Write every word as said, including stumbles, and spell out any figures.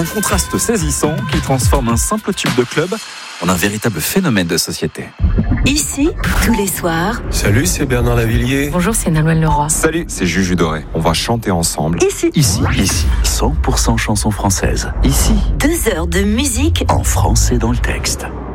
contraste saisissant qui transforme un simple tube de club en un véritable phénomène de société. Ici, tous les soirs. Salut, c'est Bernard Lavillier. Bonjour, c'est Nolwenn Leroy. Salut, c'est Juju Doré. On va chanter ensemble. Ici. Ici, ici, cent pour cent chansons françaises. Ici, Deux heures de musique en français dans le texte.